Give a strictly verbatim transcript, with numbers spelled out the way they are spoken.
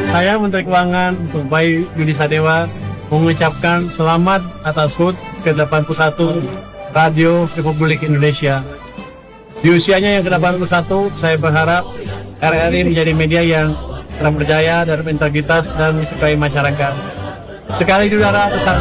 Saya Menteri Keuangan Bayu Yudi Sadewa mengucapkan selamat atas H U T ke delapan puluh satu Radio Republik Indonesia. Di usianya yang ke delapan puluh satu, saya berharap R R I menjadi media yang terpercaya dan berintegritas dan disukai masyarakat. Sekali di udara tetap